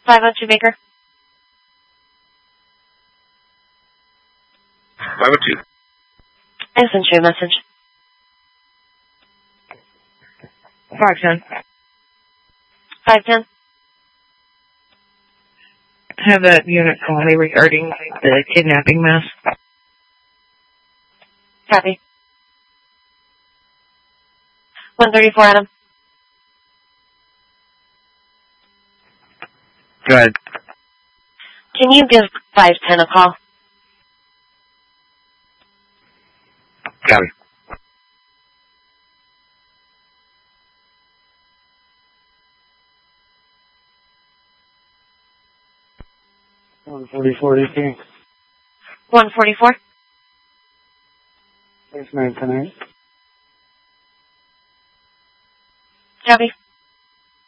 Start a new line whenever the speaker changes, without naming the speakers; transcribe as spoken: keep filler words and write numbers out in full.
five oh two Baker.
five oh two.
I sent you a message.
five ten.
five ten.
Have that unit call me regarding the kidnapping mess.
Copy. one thirty-four, Adam.
Go ahead.
Can you give five ten a call?
Copy.
one forty-four D P.
one forty-four.
six nine ten eight.
Copy.